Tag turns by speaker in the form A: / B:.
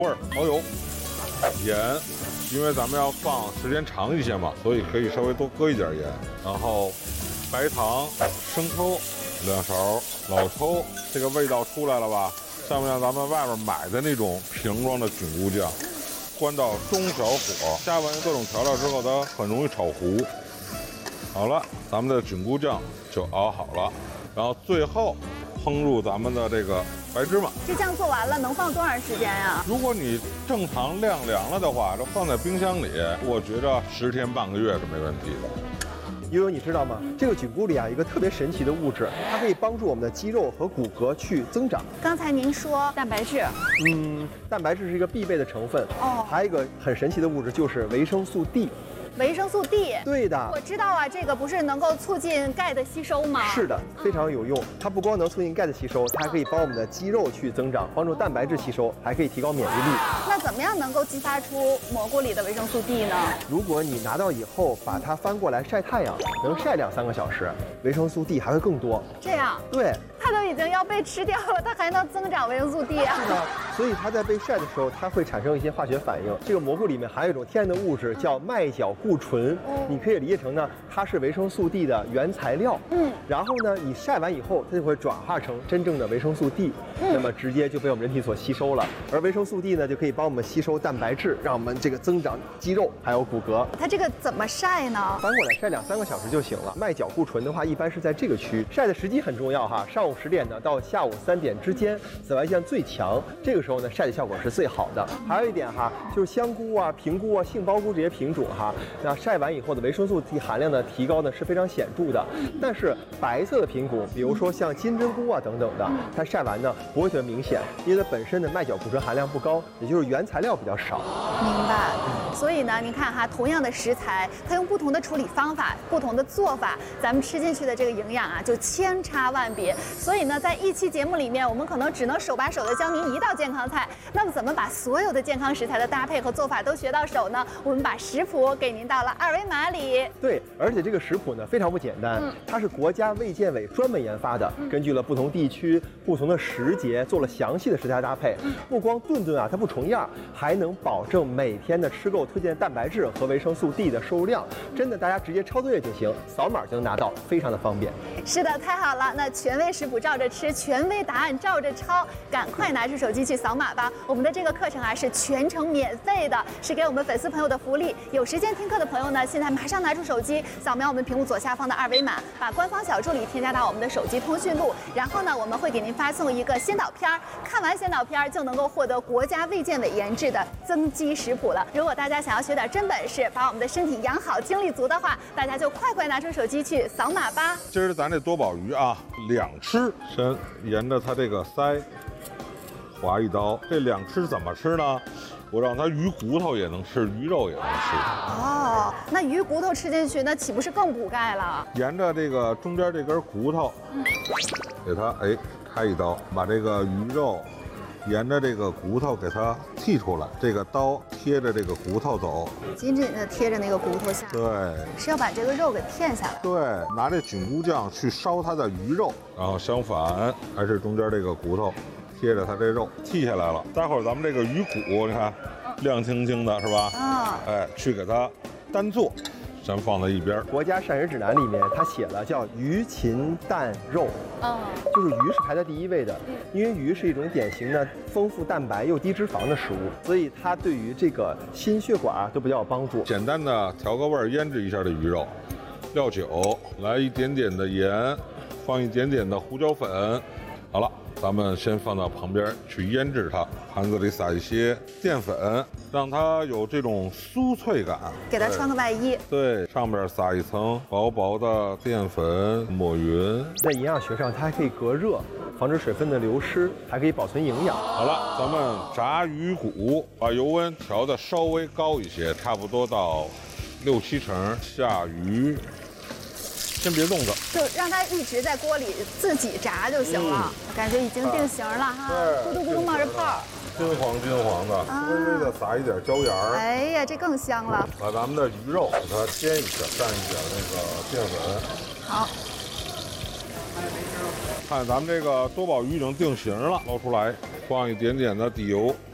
A: 味儿、蚝油、盐，因为咱们要放时间长一些嘛，所以可以稍微多搁一点盐。然后白糖、生抽2勺，老抽，这个味道出来了吧？上面咱们外面买的那种瓶装的菌菇酱，关到中小火，加完各种调料之后，它很容易炒糊。好了，咱们的菌菇酱就熬好了，然后最后烹入咱们的这个白芝麻。
B: 这酱做完了能放多长时间呀？
A: 如果你正常晾凉了的话，这放在冰箱里，我觉着10天半个月是没问题的。
C: 悠悠，你知道吗？这个菌菇里啊，有一个特别神奇的物质，它可以帮助我们的肌肉和骨骼去增长。
B: 刚才您说蛋白质，
C: 蛋白质是一个必备的成分。
B: 哦，
C: 还有一个很神奇的物质就是维生素 D。
B: 维生素 D，
C: 对的，
B: 我知道啊，这个不是能够促进钙的吸收吗？
C: 是的，非常有用。它不光能促进钙的吸收，它还可以帮我们的肌肉去增长，帮助蛋白质吸收，还可以提高免疫力。
B: 那怎么样能够激发出蘑菇里的维生素 D 呢？
C: 如果你拿到以后把它翻过来晒太阳，能晒2-3个小时，维生素 D 还会更多。
B: 这样？
C: 对。
B: 它都已经要被吃掉了，它还能增长维生素 D 啊？
C: 是的，所以它在被晒的时候，它会产生一些化学反应。这个蘑菇里面含有一种天然的物质叫麦角固醇，你可以理解成呢，它是维生素 D 的原材料。然后呢，你晒完以后，它就会转化成真正的维生素 D，那么直接就被我们人体所吸收了。而维生素 D 呢，就可以帮我们吸收蛋白质，让我们这个增长肌肉还有骨骼。
B: 它这个怎么晒呢？
C: 翻过来晒2-3个小时就行了。麦角固醇的话，一般是在这个区，晒的时机很重要哈，上午10点呢到下午3点之间，紫外线最强，这个时候呢晒的效果是最好的。还有一点哈，就是香菇啊、平菇啊、杏鲍菇这些品种哈，那晒完以后的维生素 D 含量的提高呢是非常显著的。但是白色的品种，比如说像金针菇啊等等的，它晒完呢不会特别明显，因为它本身的麦角固醇含量不高，也就是原材料比较少。
B: 明白。所以呢，您看哈，同样的食材，它用不同的处理方法、不同的做法，咱们吃进去的这个营养啊就千差万别。所以呢，在一期节目里面，我们可能只能手把手的教您一道健康菜。那么怎么把所有的健康食材的搭配和做法都学到手呢？我们把食谱给您到了2维码里。
C: 对，而且这个食谱呢非常不简单，它是国家卫健委专门研发的，根据了不同地区、不同的时节做了详细的食材搭配。不光顿顿啊它不重样，还能保证每天的吃够推荐蛋白质和维生素 D 的摄入量。真的，大家直接抄作业就行，扫码就能拿到，非常的方便。
B: 是的，太好了！那权威食谱照着吃，权威答案照着抄，赶快拿出手机去扫码吧！我们的这个课程啊是全程免费的，是给我们粉丝朋友的福利。有时间听课的朋友呢，现在马上拿出手机，扫描我们屏幕左下方的2维码，把官方小助理添加到我们的手机通讯录，然后呢，我们会给您发送一个先导片，看完先导片就能够获得国家卫健委研制的增肌食谱了。如果大家想要学点真本事，把我们的身体养好、精力足的话，大家就快拿出手机去扫码吧。
A: 今儿咱这多宝鱼啊，2吃，先沿着它这个腮划一刀。这2吃怎么吃呢？我让它鱼骨头也能吃，鱼肉也能吃。
B: 哦，那鱼骨头吃进去，那岂不是更补钙了？
A: 沿着这个中间这根骨头，给它开一刀，把这个鱼肉沿着这个骨头给它剔出来，这个刀贴着这个骨头走，
B: 紧紧的贴着那个骨头下。
A: 对，
B: 是要把这个肉给片下来。
A: 对，拿这菌菇酱去烧它的鱼肉，然后相反还是中间这个骨头贴着它这肉剔下来了。待会儿咱们这个鱼骨，你看亮晶晶的是吧？去给它单做，先放在一边。
C: 国家膳食指南里面它写了叫鱼禽蛋肉，就是鱼是排在第1位的，因为鱼是一种典型的丰富蛋白又低脂肪的食物，所以它对于这个心血管都比较有帮助。
A: 简单的调个味儿，腌制一下这鱼肉，料酒，来一点点的盐，放一点点的胡椒粉。好了，咱们先放到旁边去腌制它。盘子里撒一些淀粉，让它有这种酥脆感。
B: 给它穿个外衣。
A: 对，上面撒一层薄薄的淀粉，抹匀。
C: 在营养学上，它还可以隔热，防止水分的流失，还可以保存营养。
A: 好了，咱们炸鱼骨，把油温调的稍微高一些，差不多到6-7成，下鱼。先别动它，
B: 就让它一直在锅里自己炸就行了。感觉已经定型了哈，咕嘟咕嘟冒着泡。
A: 金黄的，微微的撒一点椒盐儿。
B: 哎呀，这更香了。
A: 把咱们的鱼肉给它煎一下，蘸一点那个淀粉。
B: 好。
A: 看咱们这个多宝鱼已经定型了，捞出来，放一点点的底油。